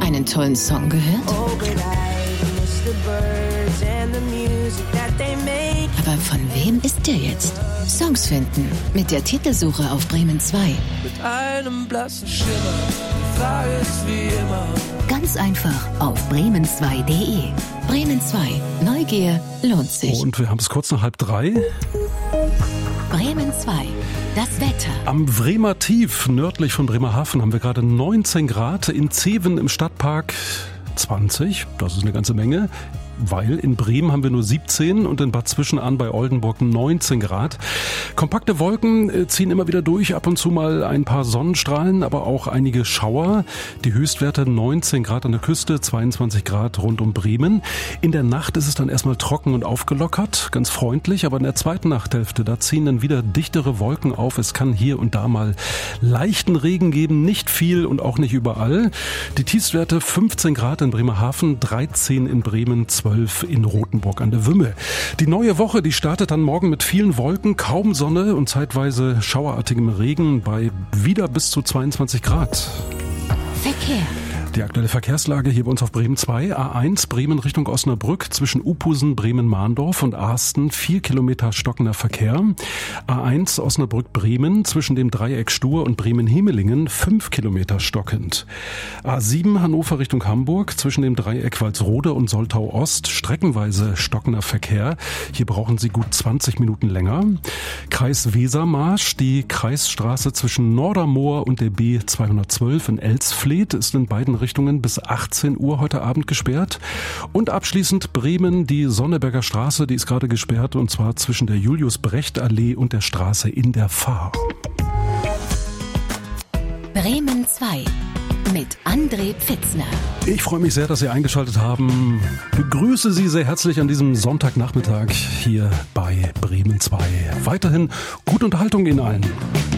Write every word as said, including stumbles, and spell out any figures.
einen tollen Song gehört? Aber von wem ist der jetzt? Songs finden mit der Titelsuche auf Bremen zwei. Mit einem blassen Schimmer, die Frage ist wie immer. Ganz einfach auf bremen zwei punkt de. Bremen zwei. Neugier lohnt sich. Und wir haben es kurz nach halb drei. Bremen zwei. Das Wetter. Am Vremer Tief, nördlich von Bremerhaven, haben wir gerade neunzehn Grad. In Zeven im Stadtpark zwanzig. Das ist eine ganze Menge. Weil in Bremen haben wir nur siebzehn und in Bad Zwischenahn bei Oldenburg neunzehn Grad. Kompakte Wolken ziehen immer wieder durch, ab und zu mal ein paar Sonnenstrahlen, aber auch einige Schauer. Die Höchstwerte neunzehn Grad an der Küste, zweiundzwanzig Grad rund um Bremen. In der Nacht ist es dann erstmal trocken und aufgelockert, ganz freundlich, aber in der zweiten Nachthälfte, da ziehen dann wieder dichtere Wolken auf. Es kann hier und da mal leichten Regen geben, nicht viel und auch nicht überall. Die Tiefstwerte fünfzehn Grad in Bremerhaven, dreizehn in Bremen, zwölf in Rothenburg an der Wümme. Die neue Woche, die startet dann morgen mit vielen Wolken, kaum Sonne und zeitweise schauerartigem Regen bei wieder bis zu zweiundzwanzig Grad. Verkehr. Die aktuelle Verkehrslage hier bei uns auf Bremen zwei. A eins Bremen Richtung Osnabrück zwischen Upusen, Bremen-Mahndorf und Asten. Vier Kilometer stockender Verkehr. A eins Osnabrück-Bremen zwischen dem Dreieck Stur und Bremen-Hemelingen. Fünf Kilometer stockend. A sieben Hannover Richtung Hamburg zwischen dem Dreieck Walsrode und Soltau-Ost. Streckenweise stockender Verkehr. Hier brauchen Sie gut zwanzig Minuten länger. Kreis Wesermarsch. Die Kreisstraße zwischen Nordermoor und der B zweihundertzwölf in Elsfleth ist in beiden Richtungen Richtungen bis achtzehn Uhr heute Abend gesperrt. Und abschließend Bremen, die Sonneberger Straße, die ist gerade gesperrt, und zwar zwischen der Julius-Brecht-Allee und der Straße in der Fahr. Bremen zwei mit André Pfitzner. Ich freue mich sehr, dass Sie eingeschaltet haben. Begrüße Sie sehr herzlich an diesem Sonntagnachmittag hier bei Bremen zwei. Weiterhin gute Unterhaltung Ihnen allen.